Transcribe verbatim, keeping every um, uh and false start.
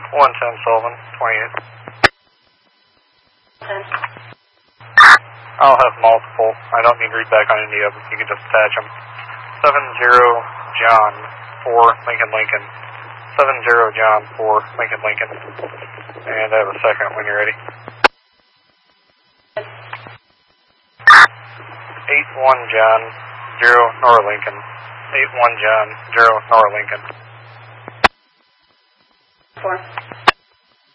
one ten Sullivan, twenty-eight. ten. I'll have multiple. I don't need readback on any of them. You can just attach them. seven zero John, four Lincoln Lincoln. seven zero John, four Lincoln Lincoln. And I have a second when you're ready. eight one John, zero Nora Lincoln. eight one John, zero Nora Lincoln. four.